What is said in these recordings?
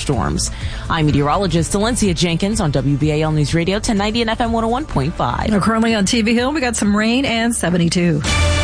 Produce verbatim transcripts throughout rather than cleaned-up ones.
thunderstorms. I'm meteorologist Valencia Jenkins on W B A L News Radio ten ninety and F M one oh one point five. Now, currently on T V Hill, we got some rain and seventy-two.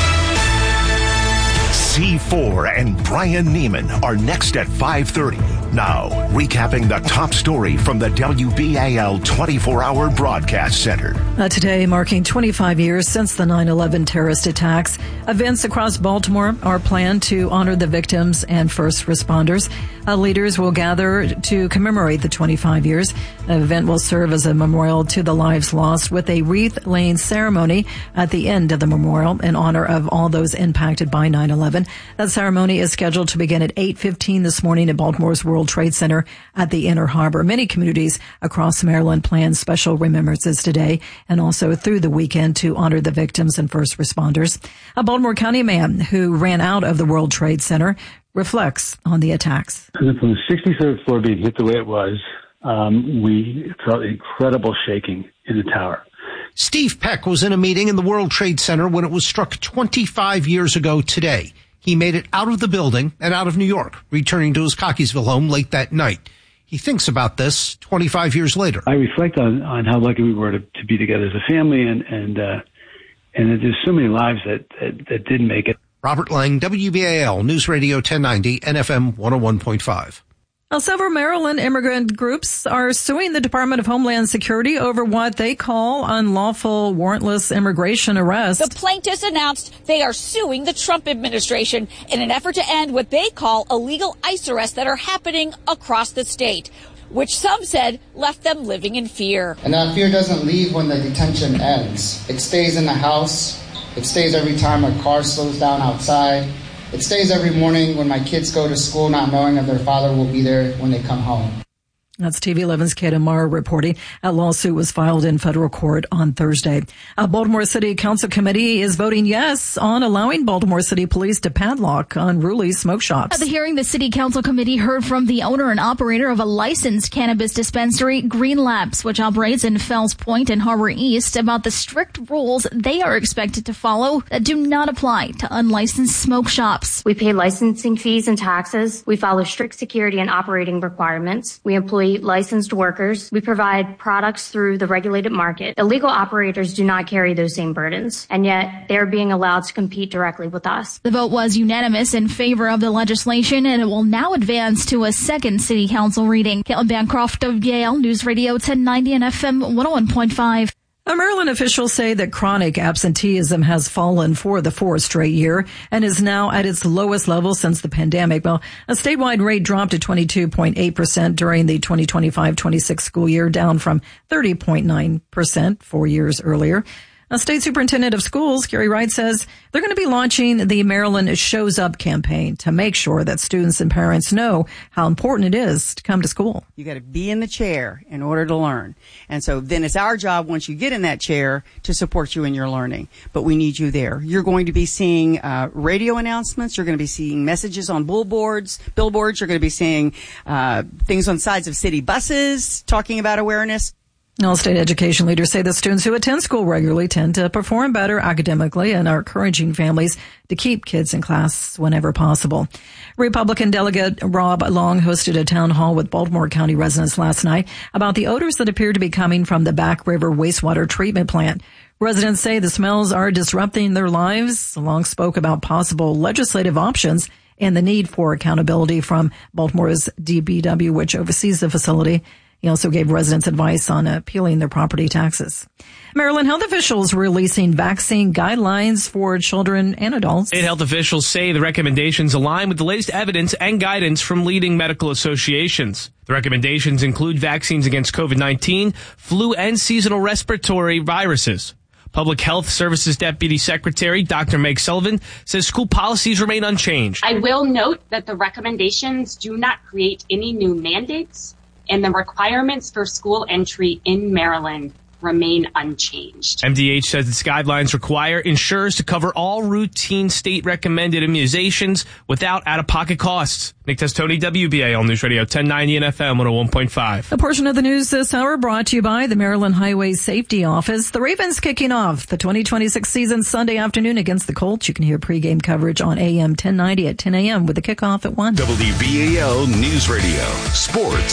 C four and Brian Neiman are next at five thirty. Now, recapping the top story from the W B A L twenty-four hour Broadcast Center. Uh, today, marking twenty-five years since the nine eleven terrorist attacks, events across Baltimore are planned to honor the victims and first responders. Uh, leaders will gather to commemorate the twenty-five years. The event will serve as a memorial to the lives lost with a wreath-laying ceremony at the end of the memorial in honor of all those impacted by nine eleven. That ceremony is scheduled to begin at eight fifteen this morning at Baltimore's World Trade Center at the Inner Harbor. Many communities across Maryland plan special remembrances today and also through the weekend to honor the victims and first responders. A Baltimore County man who ran out of the World Trade Center reflects on the attacks. From the sixty-third floor being hit the way it was, um, we felt incredible shaking in the tower. Steve Peck was in a meeting in the World Trade Center when it was struck twenty-five years ago today. He made it out of the building and out of New York, returning to his Cockeysville home late that night. He thinks about this twenty-five years later. I reflect on, on how lucky we were to, to be together as a family, and and uh, and there's so many lives that, that, that didn't make it. Robert Lang, W B A L News Radio ten ninety and F M one oh one point five. Now, several Maryland immigrant groups are suing the Department of Homeland Security over what they call unlawful warrantless immigration arrests. The plaintiffs announced they are suing the Trump administration in an effort to end what they call illegal ICE arrests that are happening across the state, which some said left them living in fear. And that fear doesn't leave when the detention ends. It stays in the house. It stays every time a car slows down outside. It stays every morning when my kids go to school not knowing if their father will be there when they come home. That's T V eleven's Kate Amara reporting. A lawsuit was filed in federal court on Thursday. A Baltimore City Council committee is voting yes on allowing Baltimore City Police to padlock unruly smoke shops. At the hearing, the City Council committee heard from the owner and operator of a licensed cannabis dispensary, Green Labs, which operates in Fells Point and Harbor East, about the strict rules they are expected to follow that do not apply to unlicensed smoke shops. We pay licensing fees and taxes. We follow strict security and operating requirements. We employ licensed workers. We provide products through the regulated market. Illegal operators do not carry those same burdens, and yet they're being allowed to compete directly with us. The vote was unanimous in favor of the legislation, and it will now advance to a second City Council reading. Caitlin Bancroft, W B A L News Radio ten ninety and F M one oh one point five. Maryland officials say that chronic absenteeism has fallen for the fourth straight year and is now at its lowest level since the pandemic. Well, a statewide rate dropped to twenty-two point eight percent during the twenty twenty-five twenty-six school year, down from thirty point nine percent four years earlier. A state superintendent of schools, Gary Wright, says they're going to be launching the Maryland Shows Up campaign to make sure that students and parents know how important it is to come to school. You got to be in the chair in order to learn. And so then it's our job, once you get in that chair, to support you in your learning. But we need you there. You're going to be seeing uh, radio announcements. You're going to be seeing messages on billboards. Billboards. You're going to be seeing uh, things on sides of city buses talking about awareness. All state education leaders say that students who attend school regularly tend to perform better academically and are encouraging families to keep kids in class whenever possible. Republican Delegate Rob Long hosted a town hall with Baltimore County residents last night about the odors that appear to be coming from the Back River wastewater treatment plant. Residents say the smells are disrupting their lives. Long spoke about possible legislative options and the need for accountability from Baltimore's D B W, which oversees the facility. He also gave residents advice on appealing their property taxes. Maryland health officials releasing vaccine guidelines for children and adults. State health officials say the recommendations align with the latest evidence and guidance from leading medical associations. The recommendations include vaccines against COVID nineteen, flu, and seasonal respiratory viruses. Public Health Services Deputy Secretary Doctor Meg Sullivan says school policies remain unchanged. I will note that the recommendations do not create any new mandates, and the requirements for school entry in Maryland remain unchanged. M D H says its guidelines require insurers to cover all routine state-recommended immunizations without out-of-pocket costs. Nick Testoni, W B A L News Radio ten ninety and F M one oh one point five. A portion of the news this hour brought to you by the Maryland Highway Safety Office. The Ravens kicking off the twenty twenty-six season Sunday afternoon against the Colts. You can hear pregame coverage on A M ten ninety at ten a.m. with the kickoff at one. W B A L News Radio Sports.